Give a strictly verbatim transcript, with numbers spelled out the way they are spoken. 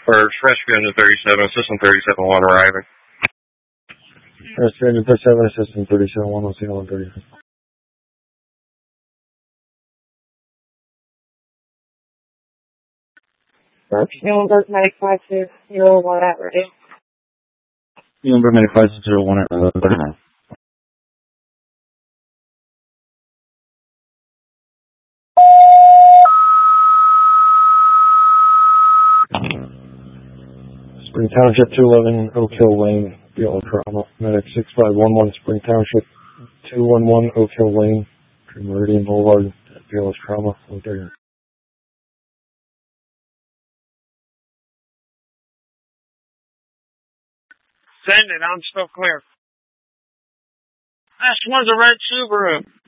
First, Rescue Engine thirty-seven, System thirty-seven one arriving. Rescue Engine thirty-seven, System thirty-seven one, I'll see you on thirty-seven. Number ninety-five to zero one at ready. Number ninety-five to zero one at thirty-nine. Spring Township two eleven Oak Hill Lane, B L Trauma. Medic six five one one, Spring Township two one one Oak Hill Lane, Meridian Boulevard, B L S Trauma, one thirty. Send it, I'm still clear. This one's a red Subaru.